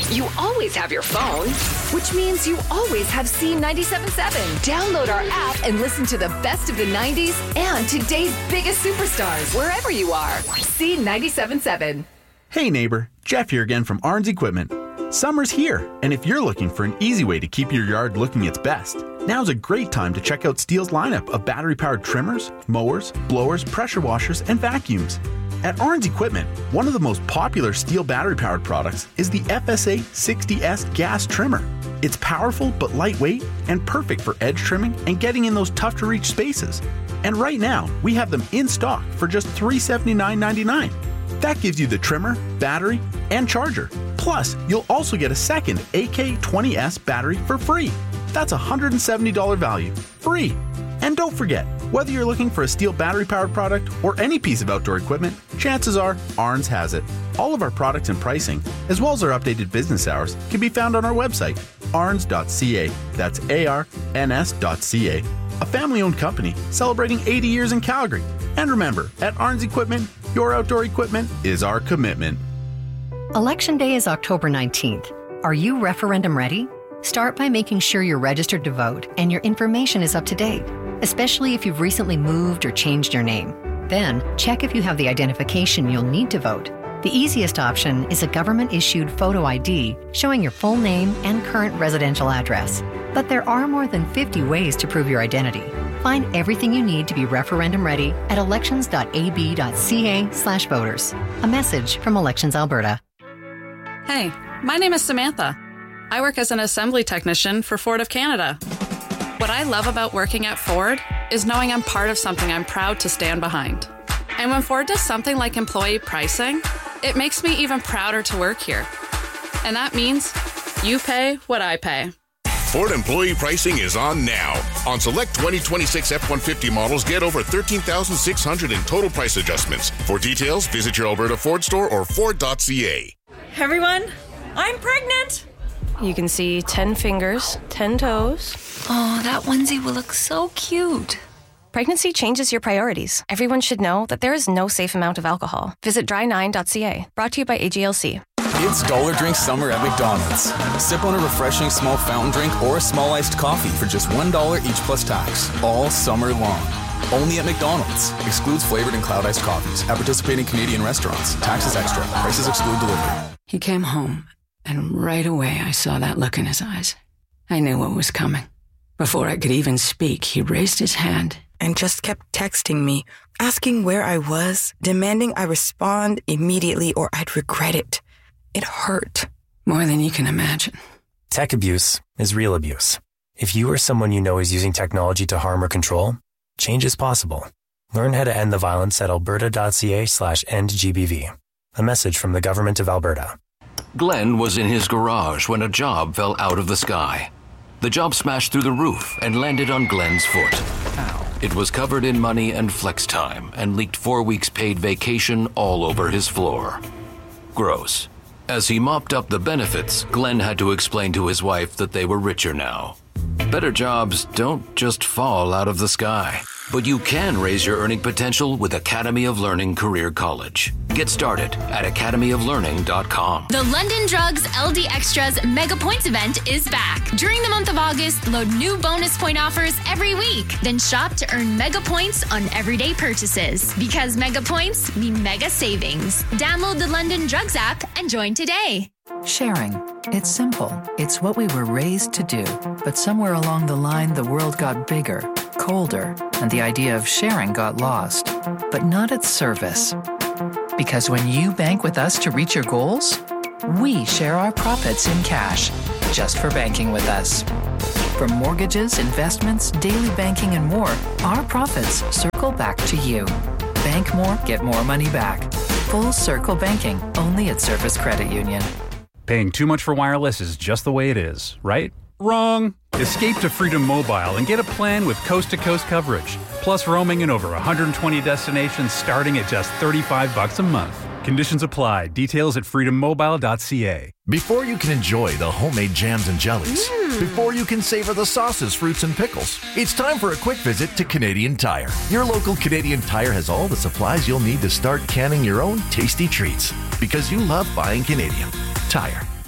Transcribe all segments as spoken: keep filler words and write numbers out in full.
you always have your phone, which means you always have C ninety-seven point seven. Download our app and listen to the best of the nineties and today's biggest superstars wherever you are. C ninety-seven point seven. Hey neighbor, Jeff here again from Arns Equipment. Summer's here, and if you're looking for an easy way to keep your yard looking its best, now's a great time to check out Stihl's lineup of battery-powered trimmers, mowers, blowers, pressure washers, and vacuums. At Arns Equipment, one of the most popular Stihl battery-powered products is the F S A sixty S gas trimmer. It's powerful but lightweight and perfect for edge trimming and getting in those tough-to-reach spaces. And right now, we have them in stock for just three hundred seventy-nine dollars and ninety-nine cents. That gives you the trimmer, battery, and charger. Plus, you'll also get a second A K twenty S battery for free. That's a one hundred seventy dollars value, free. And don't forget, whether you're looking for a Stihl battery-powered product or any piece of outdoor equipment, chances are Arns has it. All of our products and pricing, as well as our updated business hours, can be found on our website, arns dot c a. That's A R N S dot C A. A family-owned company celebrating eighty years in Calgary. And remember, at Arns Equipment, your outdoor equipment is our commitment. Election Day is October nineteenth. Are you referendum ready? Start by making sure you're registered to vote and your information is up to date, especially if you've recently moved or changed your name. Then, check if you have the identification you'll need to vote. The easiest option is a government-issued photo I D showing your full name and current residential address. But there are more than fifty ways to prove your identity. Find everything you need to be referendum ready at elections dot a b dot c a slash voters. A message from Elections Alberta. Hey, my name is Samantha. I work as an assembly technician for Ford of Canada. What I love about working at Ford is knowing I'm part of something I'm proud to stand behind. And when Ford does something like employee pricing, it makes me even prouder to work here. And that means you pay what I pay. Ford employee pricing is on now. On select twenty twenty-six F one fifty models, get over thirteen thousand six hundred dollars in total price adjustments. For details, visit your Alberta Ford store or Ford dot c a. Hey everyone, I'm pregnant. You can see ten fingers, ten toes. Oh, that onesie will look so cute. Pregnancy changes your priorities. Everyone should know that there is no safe amount of alcohol. Visit dry nine dot c a. Brought to you by A G L C. It's Dollar Drink Summer at McDonald's. Sip on a refreshing small fountain drink or a small iced coffee for just one dollar each plus tax, all summer long. Only at McDonald's. Excludes flavored and cloud iced coffees at participating Canadian restaurants. Taxes extra. Prices exclude delivery. He came home, and right away I saw that look in his eyes. I knew what was coming. Before I could even speak, he raised his hand and just kept texting me, asking where I was, demanding I respond immediately or I'd regret it. It hurt. More than you can imagine. Tech abuse is real abuse. If you or someone you know is using technology to harm or control, change is possible. Learn how to end the violence at alberta dot c a slash end G B V. A message from the Government of Alberta. Glenn was in his garage when a job fell out of the sky. The job smashed through the roof and landed on Glenn's foot. Ow. It was covered in money and flex time and leaked four weeks paid vacation all over his floor. Gross. As he mopped up the benefits, Glenn had to explain to his wife that they were richer now. Better jobs don't just fall out of the sky, but you can raise your earning potential with Academy of Learning Career College. Get started at academy of learning dot com. The London Drugs L D Extras Mega Points event is back. During the month of August, load new bonus point offers every week. Then shop to earn mega points on everyday purchases. Because mega points mean mega savings. Download the London Drugs app and join today. Sharing. It's simple. It's what we were raised to do. But somewhere along the line, the world got bigger, colder, and the idea of sharing got lost. But not its service. Because when you bank with us to reach your goals, we share our profits in cash, just for banking with us. From mortgages, investments, daily banking, and more, our profits circle back to you. Bank more, get more money back. Full Circle Banking, only at Surface Credit Union. Paying too much for wireless is just the way it is, right? Wrong! Escape to Freedom Mobile and get a plan with coast-to-coast coverage, plus roaming in over one hundred twenty destinations starting at just thirty-five bucks a month. Conditions apply. Details at freedom mobile dot c a. Before you can enjoy the homemade jams and jellies, Mm. before you can savor the sauces, fruits, and pickles, it's time for a quick visit to Canadian Tire. Your local Canadian Tire has all the supplies you'll need to start canning your own tasty treats. Because you love buying Canadian Tire.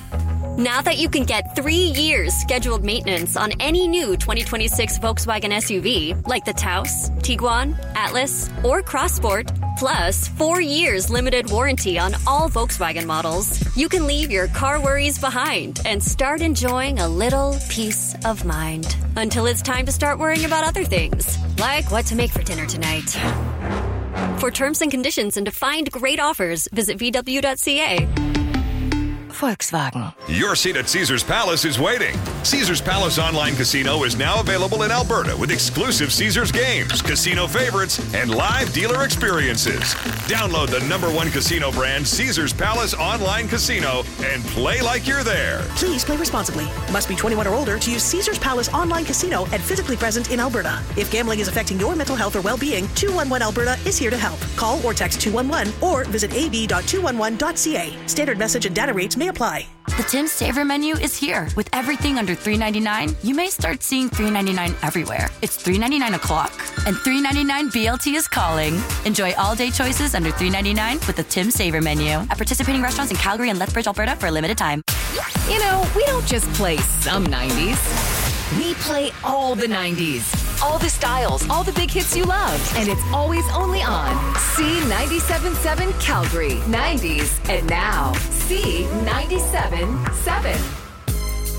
Now that you can get three years scheduled maintenance on any new twenty twenty-six Volkswagen S U V, like the Taos, Tiguan, Atlas, or Crossport, plus four years limited warranty on all Volkswagen models, you can leave your car worries behind and start enjoying a little peace of mind. Until it's time to start worrying about other things, like what to make for dinner tonight. For terms and conditions and to find great offers, visit V W dot C A. Volkswagen. Your seat at Caesars Palace is waiting. Caesars Palace Online Casino is now available in Alberta with exclusive Caesars games, casino favorites, and live dealer experiences. Download the number one casino brand, Caesars Palace Online Casino, and play like you're there. Please play responsibly. Must be twenty-one or older to use Caesars Palace Online Casino and physically present in Alberta. If gambling is affecting your mental health or well-being, two one one Alberta is here to help. Call or text two one one or visit a b dot two one one dot c a. Standard message and data rates may apply. The Tim's Saver menu is here. With everything under three ninety-nine, you may start seeing three ninety-nine everywhere. It's three ninety-nine o'clock, and three ninety-nine B L T is calling. Enjoy all-day choices under three ninety-nine with the Tim's Saver menu at participating restaurants in Calgary and Lethbridge, Alberta for a limited time. You know, we don't just play some nineties. We play all the nineties. All the styles, all the big hits you love. And it's always only on C ninety-seven point seven Calgary. nineties and now C ninety-seven point seven.